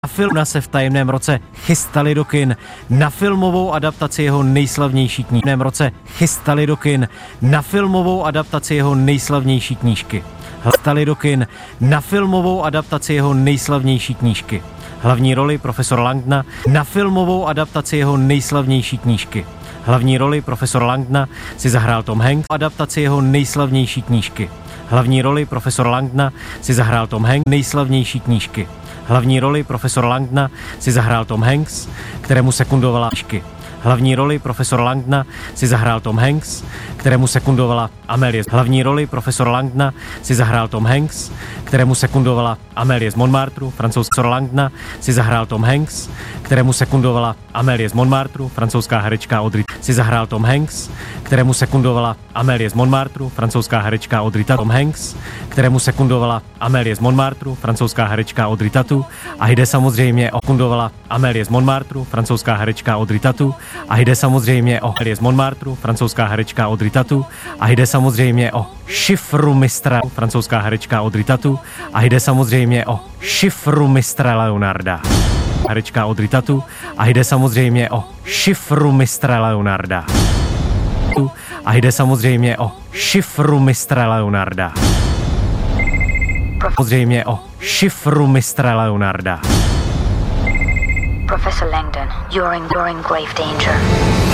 Film se v tajemném roce chystali do kin na filmovou adaptaci jeho nejslavnější knížky. Chystali do kin na filmovou adaptaci jeho nejslavnější knížky. Chystali do kin na filmovou adaptaci jeho nejslavnější knížky. Hlavní roli profesor Langdona na filmovou adaptaci jeho nejslavnější knížky. Hlavní roli profesor Langdona si zahrál Tom Hanks. Adaptaci jeho nejslavnější knížky. Hlavní roli profesor Langdona si zahrál Tom Hanks. Nejslavnější knížky. Hlavní roli profesor Langdona si zahrál Tom Hanks, kterému sekundovala knížky. Hlavní roli profesor Langdona si zahrál Tom Hanks, kterému sekundovala Amélie. Hlavní roli profesor Langdona si zahrál Tom Hanks, kterému sekundovala Amélie z Montmartru, francouzská Langdona si zahrál Tom Hanks, kterému sekundovala Amélie z Montmartru, francouzská herečka Audrey si zahrál Tom Hanks, kterému sekundovala Amélie z Montmartru, francouzská herečka Audrey Tautou. Tom Hanks, kterému sekundovala Amélie z Montmartru, francouzská herečka Audrey Tautou. A jde samozřejmě o sekundovala Amélie z Montmartru, francouzská herečka Audrey Tautou. A jde samozřejmě o Amélie z Montmartru, francouzská herečka Audrey Tautou. A jde samozřejmě o šifru mistra, francouzská herečka Audrey Tautou. A jde samozřejmě o šifru mistra Leonarda, herečka Audrey Tautou. A jde samozřejmě o šifru mistra Leonarda. A jde samozřejmě o šifru mistra Leonarda. Samozřejmě o šifru mistra Leonarda. Professor Langdon, you're in grave danger.